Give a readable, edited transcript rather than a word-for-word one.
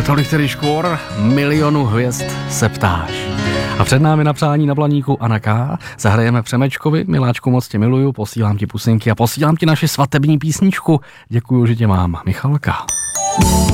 Tolik tedy škvor, milionu hvězd se ptáš. A před námi na přání na Blaníku Anna K. Zahrajeme Přemečkovi, miláčku, moc tě miluju, posílám ti pusinky a posílám ti naši svatební písničku. Děkuju, že tě mám, Michalka.